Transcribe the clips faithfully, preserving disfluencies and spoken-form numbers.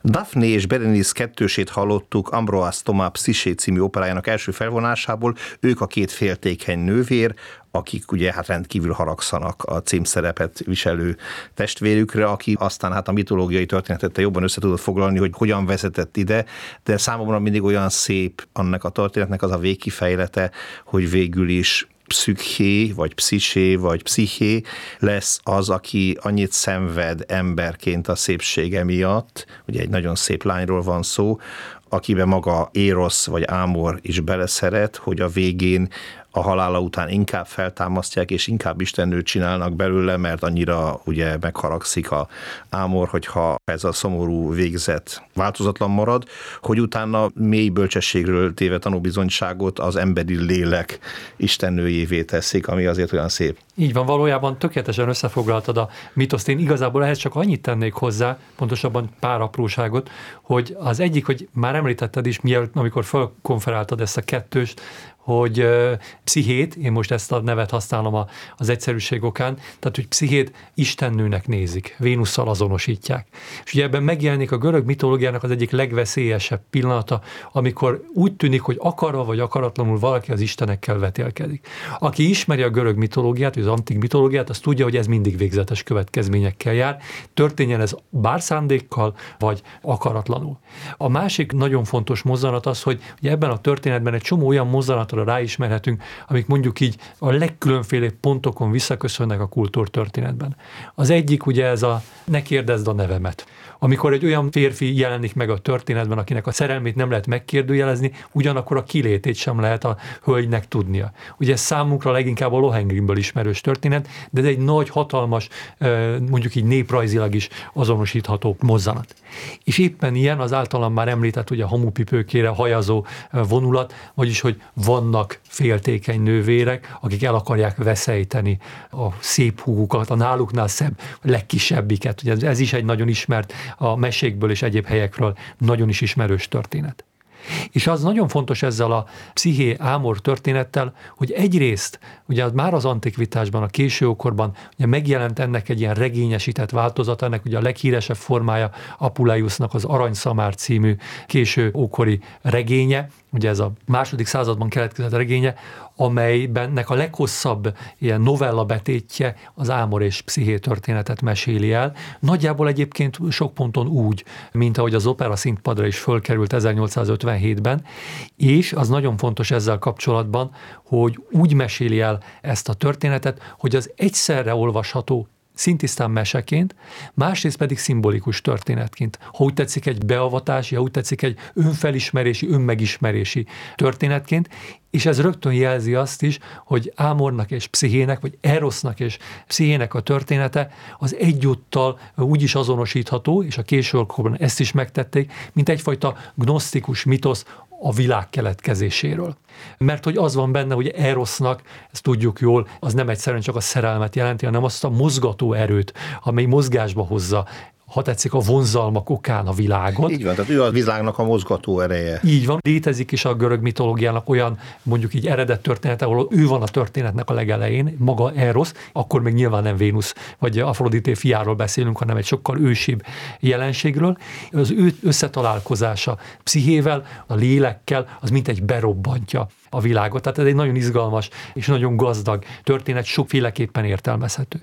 Daphné és Berenice kettősét hallottuk Ambroise Thomas Psyché című operájának első felvonásából. Ők a két féltékeny nővér, akik ugye hát rendkívül haragszanak a címszerepet viselő testvérükre, aki aztán hát a mitológiai történetet jobban össze tudott foglalni, hogy hogyan vezetett ide, de számomra mindig olyan szép annak a történetnek az a végkifejlete, hogy végül is Pszüché, vagy Psziché, vagy Psziché lesz az, aki annyit szenved emberként a szépsége miatt, ugye egy nagyon szép lányról van szó, akiben maga Érosz vagy Ámor is beleszeret, hogy a végén a halála után inkább feltámasztják, és inkább istennőt csinálnak belőle, mert annyira ugye megharagszik a Ámor, hogyha ez a szomorú végzet változatlan marad, hogy utána mély bölcsességről téve tanúbizonyságot az emberi lélek istennőjévé teszik, ami azért olyan szép. Így van, valójában tökéletesen összefoglaltad a mitoszt. Én igazából ehhez csak annyit tennék hozzá, pontosabban pár apróságot, hogy az egyik, hogy már említetted is, mielőtt, amikor felkonferáltad ezt a kettőst, hogy uh, Pszichét, én most ezt a nevet használom a, az egyszerűség okán, tehát, hogy Pszichét istennőnek nézik, Vénusszal azonosítják. És ugye ebben megjelenik a görög mitológiának az egyik legveszélyesebb pillanata, amikor úgy tűnik, hogy akarva vagy akaratlanul valaki az istenekkel vetélkedik. Aki ismeri a görög mitológiát, vagy az antik mitológiát, az tudja, hogy ez mindig végzetes következményekkel jár, történjen ez bár szándékkal, vagy akaratlanul. A másik nagyon fontos mozzanat az, hogy ugye ebben a történetben egy csomó olyan mozzanat ráismerhetünk, amik mondjuk így a legkülönfélébb pontokon visszaköszönnek a kultúrtörténetben. Az egyik ugye ez a ne kérdezd a nevemet. Amikor egy olyan férfi jelenik meg a történetben, akinek a szerelmét nem lehet megkérdőjelezni, ugyanakkor a kilétét sem lehet a hölgynek tudnia. Ugye ez számunkra leginkább a Lohengrinből ismerős történet, de ez egy nagy, hatalmas, mondjuk így néprajzilag is azonosítható mozzanat. És éppen ilyen az általam már említett ugye a hamupipőkére hajazó vonulat, vagyis, hogy vannak féltékeny nővérek, akik el akarják veszejteni a szép húgukat, a náluknál szebb, legkisebbiket. Ugye ez is egy nagyon ismert, a mesékből és egyéb helyekről nagyon is ismerős történet. És az nagyon fontos ezzel a Psziché Ámor történettel, hogy egyrészt, ugye már az antikvitásban, a későkorban ugye megjelent ennek egy ilyen regényesített változata, ennek ugye a leghíresebb formája Apuleiusnak az Aranyszamár című késő ókori regénye, ugye ez a második században keletkezett regénye, amelybennek a leghosszabb ilyen novella betétje az Ámor és Psziché történetet meséli el. Nagyjából egyébként sok ponton úgy, mint ahogy az opera színpadra is fölkerült ezernyolcszázötvenhétben, és az nagyon fontos ezzel kapcsolatban, hogy úgy meséli el ezt a történetet, hogy az egyszerre olvasható szintisztán meseként, másrészt pedig szimbolikus történetként. Ha úgy tetszik egy beavatási, ha úgy tetszik egy önfelismerési, önmegismerési történetként, és ez rögtön jelzi azt is, hogy Ámornak és Pszichének, vagy Erosznak és Pszichének a története az egyúttal úgy is azonosítható, és a későkorban ezt is megtették, mint egyfajta gnosztikus mitosz a világ keletkezéséről. Mert hogy az van benne, hogy Erosznak, ezt tudjuk jól, az nem egyszerűen csak a szerelmet jelenti, hanem azt a mozgató erőt, amely mozgásba hozza, ha tetszik, a vonzalmak okán a világot. Így van, tehát ő a világnak a mozgató ereje. Így van. Létezik is a görög mitológiának olyan, mondjuk így eredet történet, ahol ő van a történetnek a legelején, maga Erosz, akkor még nyilván nem Vénusz vagy Afrodité fiáról beszélünk, hanem egy sokkal ősibb jelenségről. Az ő összetalálkozása Pszichével, a lélekkel, az mint egy berobbantja a világot. Tehát ez egy nagyon izgalmas és nagyon gazdag történet, sokféleképpen értelmezhető.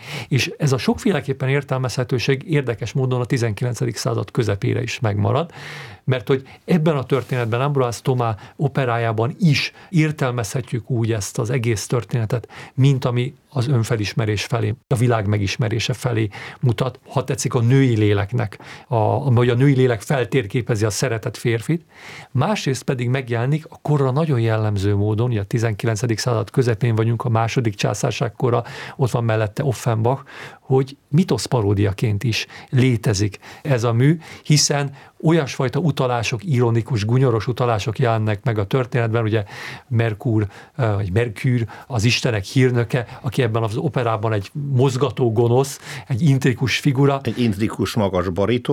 És ez a sokféleképpen értelmezhetőség érdekes módon a tizenkilencedik század közepére is megmarad, mert hogy ebben a történetben Ambroise Thomas operájában is értelmezhetjük úgy ezt az egész történetet, mint ami az önfelismerés felé, a világ megismerése felé mutat, ha tetszik a női léleknek, a, ahogy a női lélek feltérképezi a szeretett férfit, másrészt pedig megjelenik a korra nagyon jellemző módon, ugye a tizenkilencedik század közepén vagyunk, a második császárság kora, ott van mellette Offenbach, hogy mitoszparódiaként is létezik ez a mű, hiszen olyasfajta utalások, ironikus, gunyoros utalások jelennek meg a történetben, ugye Merkur, vagy Merkür, az istenek hírnöke, aki ebben az operában egy mozgató gonosz, egy intrikus figura. Egy intrikus magas barító.